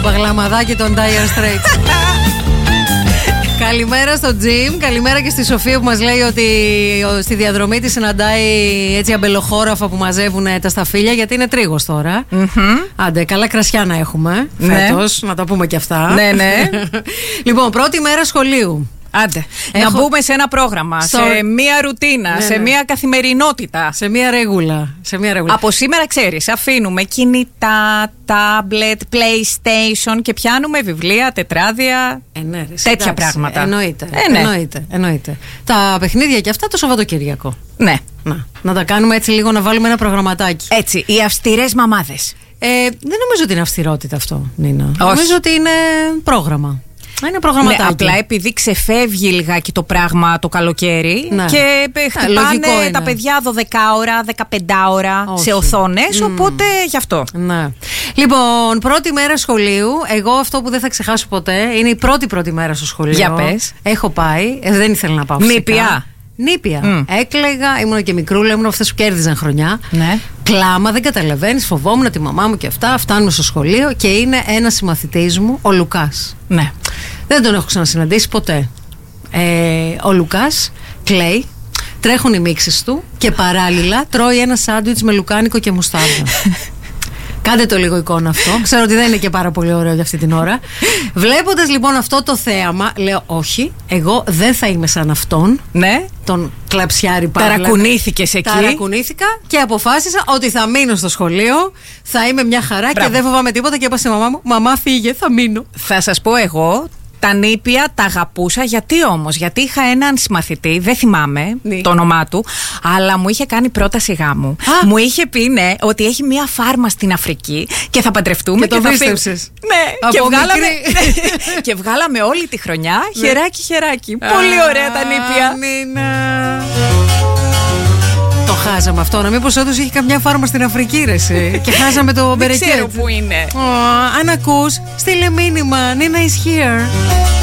παγλαμαδάκι των Dire Straits. Καλημέρα στο Jim, καλημέρα και στη Σοφία που μας λέει ότι στη διαδρομή της συναντάει έτσι αμπελοχώραφα που μαζεύουν τα σταφύλια, γιατί είναι τρίγος τώρα. Άντε, καλά κρασιά να έχουμε φέτος, να τα πούμε και αυτά. Ναι, ναι. Λοιπόν, πρώτη μέρα σχολείου. Άντε, να μπούμε σε ένα πρόγραμμα, σε μία ρουτίνα, σε μία καθημερινότητα. Σε μία ρεγούλα. Από σήμερα, ξέρεις, αφήνουμε κινητά, τάμπλετ, PlayStation και πιάνουμε βιβλία, τετράδια, τέτοια πράγματα. Εννοείται. Τα παιχνίδια και αυτά το Σαββατοκύριακο. Ναι. Να τα κάνουμε έτσι λίγο, να βάλουμε ένα προγραμματάκι. Έτσι, οι αυστηρές μαμάδες. Δεν νομίζω ότι είναι αυστηρότητα αυτό, Νίνα. Νομίζω ότι είναι πρόγραμμα. Είναι προγραμματάκι. Ναι, απλά επειδή ξεφεύγει λιγάκι το πράγμα το καλοκαίρι, ναι, και χτυπάνε τα παιδιά 12 ώρα, 15 ώρα σε οθόνες, οπότε γι' αυτό. Ναι. Λοιπόν, πρώτη μέρα σχολείου. Εγώ αυτό που δεν θα ξεχάσω ποτέ είναι η πρώτη μέρα στο σχολείο. Για πες. Έχω πάει, δεν ήθελα να πάω. Νήπια. Έκλαιγα, ήμουν και μικρούλα, ήμουν αυτές που κέρδιζαν χρονιά. Ναι. Κλάμα, δεν καταλαβαίνεις, φοβόμουν τη μαμά μου και αυτά. Φτάνουμε στο σχολείο και είναι ένας συμμαθητής μου, ο Λουκάς. Ναι. Δεν τον έχω ξανασυναντήσει ποτέ. Ο Λουκάς κλαίει, τρέχουν οι μίξες του και παράλληλα τρώει ένα σάντουιτς με λουκάνικο και μουστάρδα. Κάντε το λίγο εικόνα αυτό. Ξέρω ότι δεν είναι και πάρα πολύ ωραίο για αυτή την ώρα. Βλέποντας λοιπόν αυτό το θέαμα, λέω όχι, εγώ δεν θα είμαι σαν αυτόν. Ναι. Τον κλαψιάρι Παύλα. Ταρακουνήθηκες εκεί. Ταρακουνήθηκα και αποφάσισα ότι θα μείνω στο σχολείο. Θα είμαι μια χαρά. Μπράβο. Και δεν φοβάμαι τίποτα. Και είπα στη μαμά μου: Μαμά, φύγε, θα μείνω. Θα σας πω εγώ. Τα νήπια τα αγαπούσα. Γιατί όμως? Γιατί είχα έναν συμμαθητή, δεν θυμάμαι το όνομά του, αλλά μου είχε κάνει πρόταση γάμου. Μου είχε πει ότι έχει μια φάρμα στην Αφρική και θα παντρευτούμε. Και το πίστεψες? Ναι, και βγάλαμε όλη τη χρονιά χεράκι. Πολύ ωραία τα νήπια. Το χάσαμε αυτό. Να μήπως όντως είχε καμιά φάρμα στην Αφρική, ρε εσύ. Και χάσαμε το μπερεκέτ. Δεν ξέρω που είναι. Αν ακούς, στείλε μήνυμα. Nina is here.